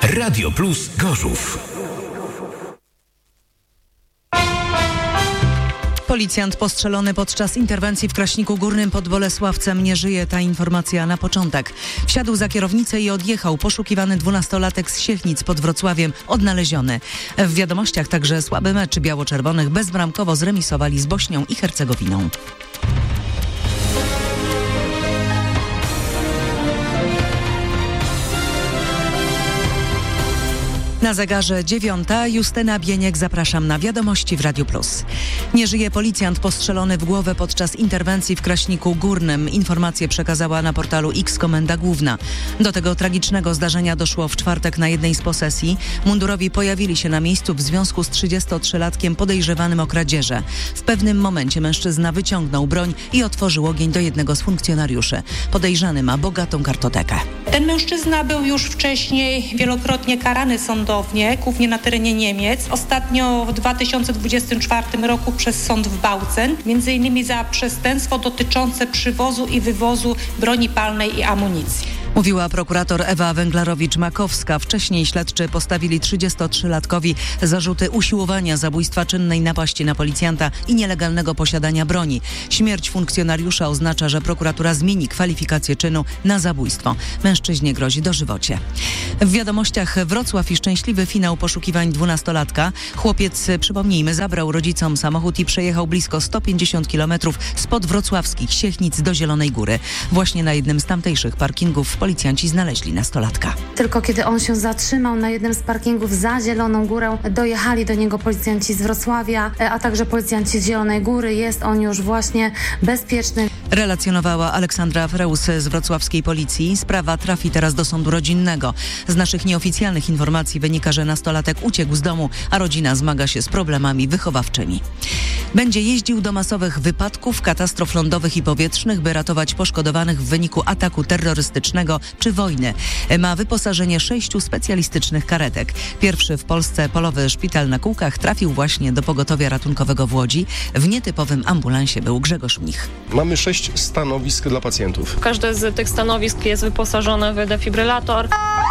Radio Plus Gorzów. Policjant postrzelony podczas interwencji w Kraśniku Górnym pod Bolesławcem nie żyje. Ta informacja na początek. Wsiadł za kierownicę i odjechał. Poszukiwany 12-latek z Siechnic pod Wrocławiem odnaleziony. W wiadomościach także słaby mecz biało-czerwonych bezbramkowo zremisowali z Bośnią i Hercegowiną. Na zegarze 9:00. Justyna Bieniek, zapraszam na wiadomości w Radiu Plus. Nie żyje policjant postrzelony w głowę podczas interwencji w Kraśniku Górnym. Informację przekazała na portalu X Komenda Główna. Do tego tragicznego zdarzenia doszło w czwartek na jednej z posesji. Mundurowi pojawili się na miejscu w związku z 33-latkiem podejrzewanym o kradzieże. W pewnym momencie mężczyzna wyciągnął broń i otworzył ogień do jednego z funkcjonariuszy. Podejrzany ma bogatą kartotekę. Ten mężczyzna był już wcześniej wielokrotnie karany sądowo, głównie na terenie Niemiec. Ostatnio w 2024 roku przez sąd w Bautzen, m.in. za przestępstwo dotyczące przywozu i wywozu broni palnej i amunicji. Mówiła prokurator Ewa Węglarowicz-Makowska. Wcześniej śledczy postawili 33-latkowi zarzuty usiłowania zabójstwa, czynnej napaści na policjanta i nielegalnego posiadania broni. Śmierć funkcjonariusza oznacza, że prokuratura zmieni kwalifikację czynu na zabójstwo. Mężczyźnie grozi dożywocie. W wiadomościach Wrocław i szczęśliwy finał poszukiwań 12-latka. Chłopiec, przypomnijmy, zabrał rodzicom samochód i przejechał blisko 150 km spod wrocławskich Siechnic do Zielonej Góry. Właśnie na jednym z tamtejszych parkingów policjanci znaleźli nastolatka. Tylko kiedy on się zatrzymał na jednym z parkingów za Zieloną Górę, dojechali do niego policjanci z Wrocławia, a także policjanci z Zielonej Góry. Jest on już właśnie bezpieczny. Relacjonowała Aleksandra Freus z wrocławskiej policji. Sprawa trafi teraz do sądu rodzinnego. Z naszych nieoficjalnych informacji wynika, że nastolatek uciekł z domu, a rodzina zmaga się z problemami wychowawczymi. Będzie jeździł do masowych wypadków, katastrof lądowych i powietrznych, by ratować poszkodowanych w wyniku ataku terrorystycznego czy wojny. Ma wyposażenie 6 specjalistycznych karetek. Pierwszy w Polsce polowy szpital na kółkach trafił właśnie do pogotowia ratunkowego w Łodzi. W nietypowym ambulansie był Grzegorz Mnich. Mamy 6 stanowisk dla pacjentów. Każde z tych stanowisk jest wyposażone w defibrylator.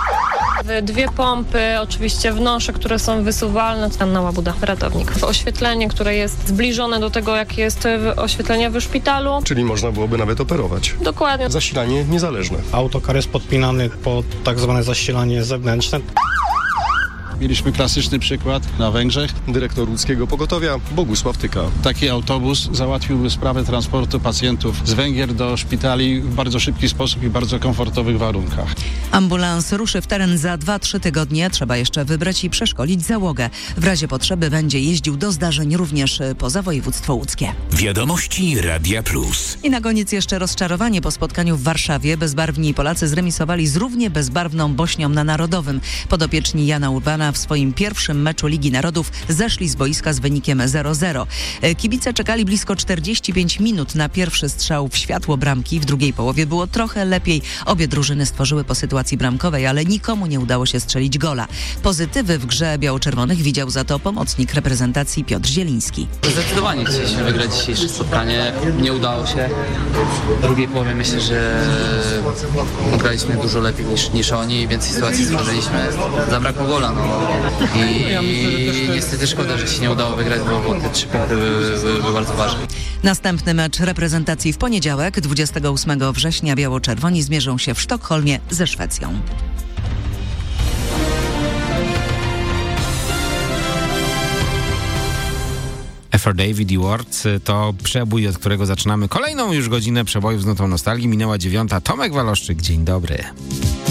2 pompy, oczywiście w nosze, które są wysuwalne. Tam na łabuda ratownik. Oświetlenie, które jest zbliżone do tego, jak jest oświetlenie w szpitalu. Czyli można byłoby nawet operować. Dokładnie. Zasilanie niezależne. Autokar jest podpinany pod tak zwane zasilanie zewnętrzne. Mieliśmy klasyczny przykład na Węgrzech. Dyrektor łódzkiego pogotowia Bogusław Tyka. Taki autobus załatwiłby sprawę transportu pacjentów z Węgier do szpitali w bardzo szybki sposób i bardzo komfortowych warunkach. Ambulans ruszy w teren za 2-3 tygodnie. Trzeba jeszcze wybrać i przeszkolić załogę. W razie potrzeby będzie jeździł do zdarzeń również poza województwo łódzkie. Wiadomości Radia Plus. I na koniec jeszcze rozczarowanie po spotkaniu w Warszawie. Bezbarwni Polacy zremisowali z równie bezbarwną Bośnią na Narodowym. Podopieczni Jana Urbana w swoim pierwszym meczu Ligi Narodów zeszli z boiska z wynikiem 0-0. Kibice czekali blisko 45 minut na pierwszy strzał w światło bramki. W drugiej połowie było trochę lepiej. Obie drużyny stworzyły po sytuacji bramkowej, ale nikomu nie udało się strzelić gola. Pozytywy w grze biało-czerwonych widział za to pomocnik reprezentacji Piotr Zieliński. Zdecydowanie chcieliśmy wygrać dzisiejsze spotkanie. Nie udało się. W drugiej połowie myślę, że graliśmy dużo lepiej niż oni, więcej sytuacji stworzyliśmy. Zabrakło gola. I niestety szkoda, że się nie udało wygrać, bo te 3 punkty były bardzo ważne. Następny mecz reprezentacji w poniedziałek, 28 września biało-czerwoni zmierzą się w Sztokholmie ze Szwecją. For David i Ward to przebój, od którego zaczynamy kolejną już godzinę przebojów z nutą nostalgii. Minęła 9:00. Tomek Waloszczyk, dzień dobry.